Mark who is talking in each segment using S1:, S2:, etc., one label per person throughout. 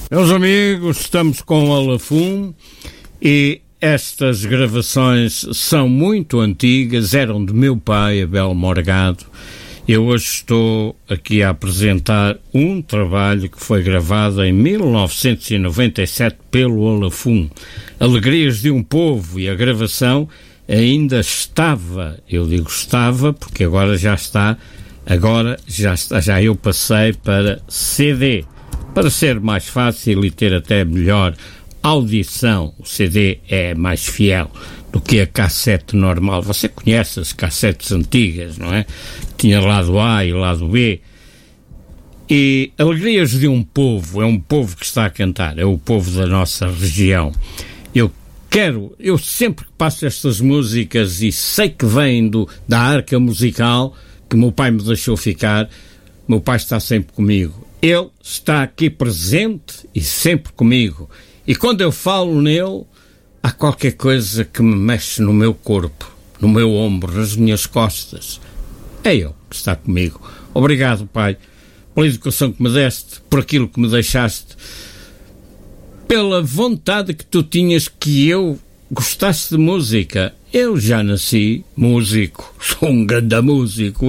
S1: Meus amigos, estamos com o Alafum e estas gravações são muito antigas, eram de meu pai, Abel Morgado. Eu hoje estou aqui a apresentar um trabalho que foi gravado em 1997 pelo Alafum, Alegrias de um Povo, e a gravação ainda estava, eu digo estava porque agora já eu passei para CD, para ser mais fácil e ter até melhor audição. O CD é mais fiel do que a cassete normal. Você conhece as cassetes antigas, não é? Tinha lado A e lado B. E Alegrias de um Povo, é um povo que está a cantar, é o povo da nossa região. Eu sempre que passo estas músicas e sei que vêm da arca musical que meu pai me deixou ficar, meu pai está sempre comigo. Ele está aqui presente e sempre comigo. E quando eu falo nele, há qualquer coisa que me mexe no meu corpo, no meu ombro, nas minhas costas. É ele que está comigo. Obrigado, pai, pela educação que me deste, por aquilo que me deixaste, pela vontade que tu tinhas que eu gostasse de música. Eu já nasci músico, sou um grande músico,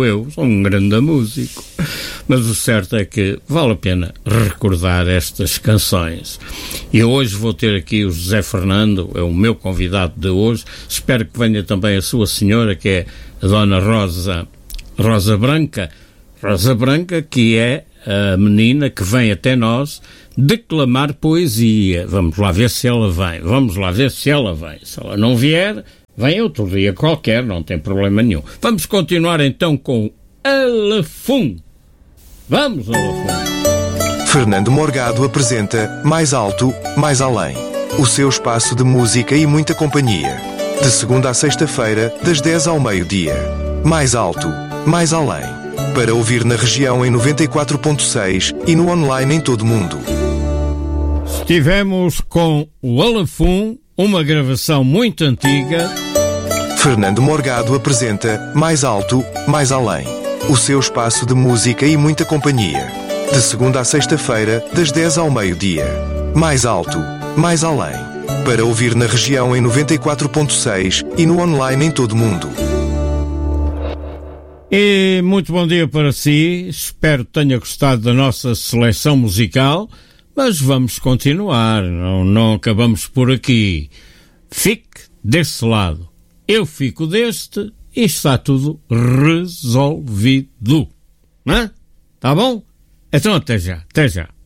S1: mas o certo é que vale a pena recordar estas canções. E hoje vou ter aqui o José Fernando, é o meu convidado de hoje. Espero que venha também a sua senhora, que é a Dona Rosa Branca, que é a menina que vem até nós declamar poesia. Vamos lá ver se ela vem. Se ela não vier, vem outro dia qualquer, não tem problema nenhum. Vamos continuar então com Alafum. Vamos, Alafum.
S2: Fernando Morgado apresenta Mais Alto, Mais Além. O seu espaço de música e muita companhia. De segunda a sexta-feira, das 10 ao meio-dia. Mais Alto, Mais Além. Para ouvir na região em 94.6 e no online em todo o mundo.
S1: Estivemos com o Alafum, uma gravação muito antiga.
S2: Fernando Morgado apresenta Mais Alto, Mais Além. O seu espaço de música e muita companhia. De segunda a sexta-feira, das 10 ao meio-dia. Mais Alto, Mais Além. Para ouvir na região em 94.6 e no online em todo o mundo.
S1: E muito bom dia para si. Espero que tenha gostado da nossa seleção musical. Mas vamos continuar, não acabamos por aqui. Fique desse lado, eu fico deste e está tudo resolvido. Não é? Tá bom? Então até já.